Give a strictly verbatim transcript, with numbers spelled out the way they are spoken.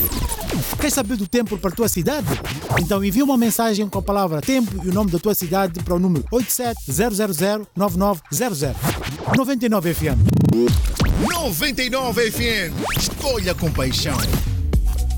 Queres saber do tempo para a tua cidade? Então envia uma mensagem com a palavra tempo e o nome da tua cidade para o número oito sete zero zero zero nove nove zero zero. noventa e nove F M. noventa e nove F M. Escolha com paixão.